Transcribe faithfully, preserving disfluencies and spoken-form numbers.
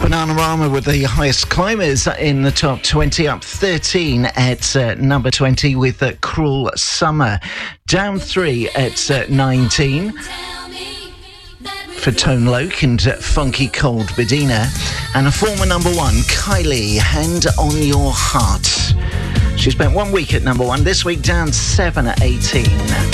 Bananarama with the highest climbers in the top twenty, up thirteen at uh, number twenty with uh, Cruel Summer. Down three at uh, nineteen for Tone Loc and uh, Funky Cold Bedina. And a former number one, Kylie, Hand on Your Heart. She spent one week at number one, this week down seven at eighteen.